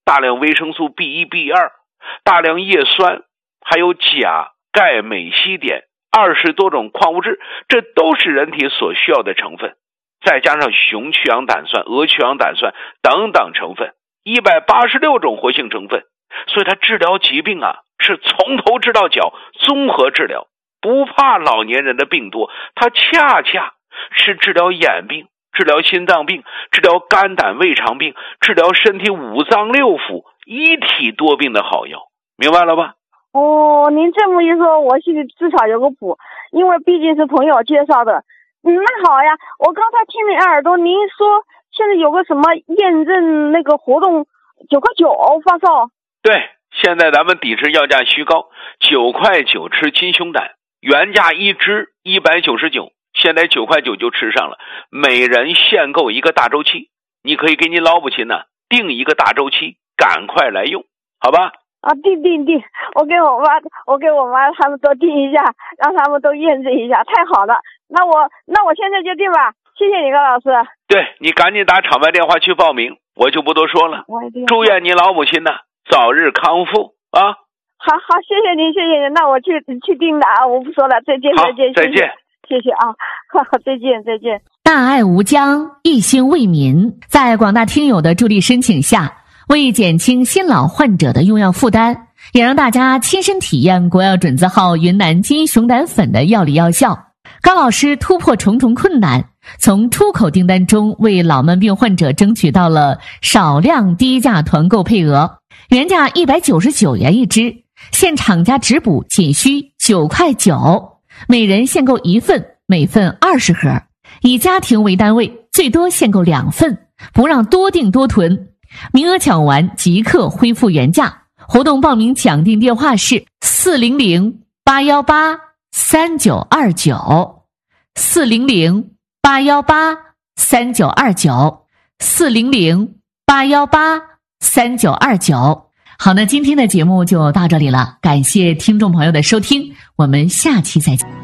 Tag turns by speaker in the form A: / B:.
A: 大量维生素 B1、B2， 大量叶酸，还有钾、钙、镁、硒、碘，20多种矿物质，这都是人体所需要的成分。再加上雄去氧胆酸、鹅去氧胆酸等等成分，186种活性成分，所以它治疗疾病啊，是从头治到脚，综合治疗，不怕老年人的病多，它恰恰是治疗眼病、治疗心脏病、治疗肝胆胃肠病、治疗身体5脏6腑一体多病的好药，明白了吧？
B: 哦，您这么一说，我心里至少有个谱，因为毕竟是朋友介绍的。那好呀，我刚才听您耳朵，您说现在有个什么验证那个活动，9块9发烧。对，
A: 现在咱们抵制药价虚高，9块9吃金熊胆，原价一支199，现在9块9就吃上了，每人限购一个大周期，你可以给你老母亲呢定一个大周期，赶快来用，好吧？
B: 啊，定，我给我妈他们都定一下，让他们都验证一下，太好了。那我现在就定吧，谢谢你高老师。
A: 对，你赶紧打场外电话去报名，我就不多说了。祝愿你老母亲呢早日康复啊！
B: 好，谢谢您，那我去定了啊，我不说了，再见。谢谢啊，再见。
C: 大爱无疆，一心为民，在广大听友的助力申请下，为减轻新老患者的用药负担，也让大家亲身体验国药准字号云南金熊胆粉的药理药效。高老师突破重重困难，从出口订单中为老慢病患者争取到了少量低价团购配额，原价199元一支，现厂家直补仅需9块9，每人限购1份，每份20盒，以家庭为单位，最多限购2份，不让多订多囤，名额抢完即刻恢复原价。活动报名抢订电话是400-818-3929 400-818-3929 400-818-3929。好，那今天的节目就到这里了，感谢听众朋友的收听，我们下期再见。